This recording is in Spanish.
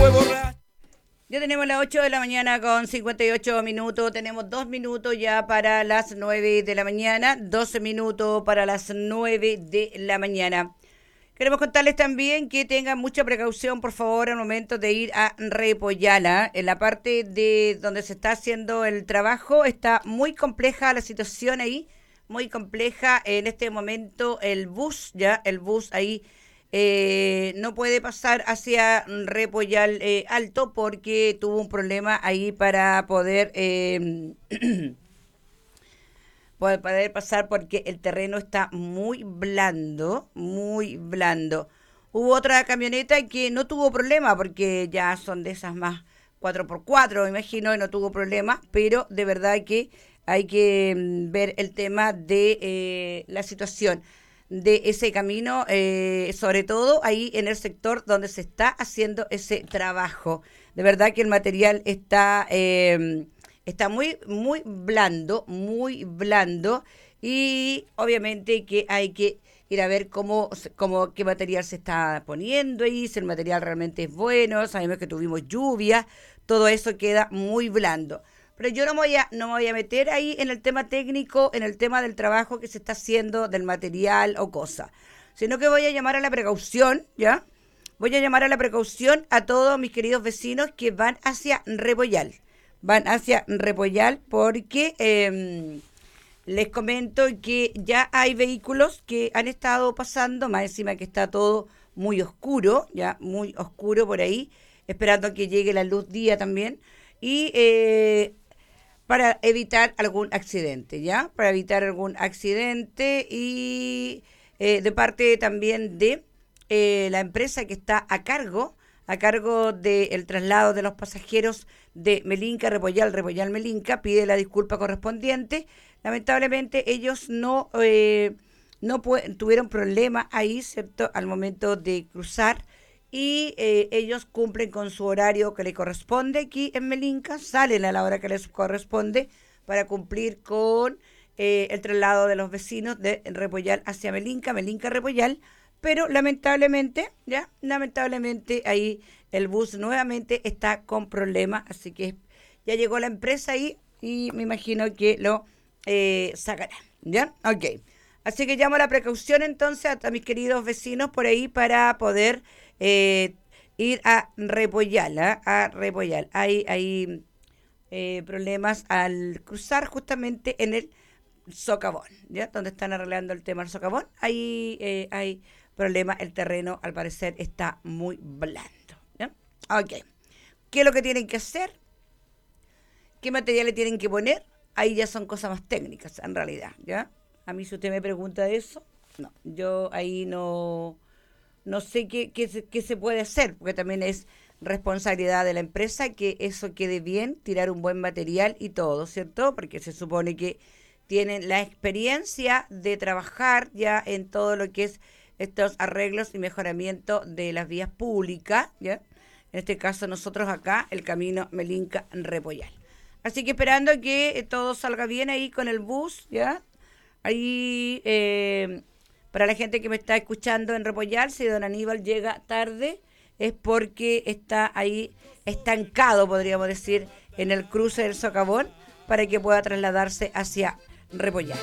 borracho. Ya tenemos las 8 de la mañana con 58 minutos. Tenemos 2 minutos ya para las 9 de la mañana. 12 minutos para las 9 de la mañana. Queremos contarles también que tengan mucha precaución, por favor, al momento de ir a Repollala. En la parte de donde se está haciendo el trabajo está muy compleja la situación ahí. Muy compleja en este momento el bus ahí. No puede pasar hacia Repollal Alto porque tuvo un problema ahí para poder poder pasar porque el terreno está muy blando, muy blando. Hubo otra camioneta que no tuvo problema porque ya son de esas más 4x4, me imagino, y no tuvo problema, pero de verdad que hay que ver el tema de la situación de ese camino, sobre todo ahí en el sector donde se está haciendo ese trabajo. De verdad que el material está muy blando y obviamente que hay que ir a ver qué material se está poniendo ahí, si el material realmente es bueno, sabemos que tuvimos lluvia, todo eso queda muy blando. Pero yo no me voy a meter ahí en el tema técnico, en el tema del trabajo que se está haciendo, del material o cosa, sino que voy a llamar a la precaución, ¿ya? Voy a llamar a la precaución a todos mis queridos vecinos que van hacia Repollal. Van hacia Repollal porque les comento que ya hay vehículos que han estado pasando, más encima que está todo muy oscuro, ya muy oscuro por ahí, esperando a que llegue la luz día también. Y para evitar algún accidente, ¿ya? Para evitar algún accidente y de parte también de la empresa que está a cargo del traslado de los pasajeros de Melinca, Repollal, Melinca, pide la disculpa correspondiente. Lamentablemente ellos tuvieron problemas ahí, ¿cierto? Al momento de cruzar y ellos cumplen con su horario que les corresponde aquí en Melinca, salen a la hora que les corresponde para cumplir con el traslado de los vecinos de Repollal hacia Melinca, Repollal, pero lamentablemente ahí el bus nuevamente está con problemas, así que ya llegó la empresa ahí y me imagino que lo sacarán, ¿ya? Ok. Así que llamo a la precaución entonces a mis queridos vecinos por ahí para poder ir a Repollal, a Repollal. Hay problemas al cruzar justamente en el socavón, ¿ya? Donde están arreglando el tema del socavón. Ahí hay problemas, el terreno al parecer está muy blando, ¿ya? Ok. ¿Qué es lo que tienen que hacer? ¿Qué materiales tienen que poner? Ahí ya son cosas más técnicas, en realidad, ¿ya? A mí si usted me pregunta eso, no, yo ahí no sé qué se puede hacer, porque también es responsabilidad de la empresa que eso quede bien, tirar un buen material y todo, ¿cierto? Porque se supone que tienen la experiencia de trabajar ya en todo lo que es estos arreglos y mejoramiento de las vías públicas, ¿ya? En este caso nosotros acá, el camino Melinca-Repollal. Así que esperando que todo salga bien ahí con el bus, ¿ya? Ahí, para la gente que me está escuchando en Repollal, si don Aníbal llega tarde, es porque está ahí estancado, podríamos decir, en el cruce del socavón, para que pueda trasladarse hacia Repollal.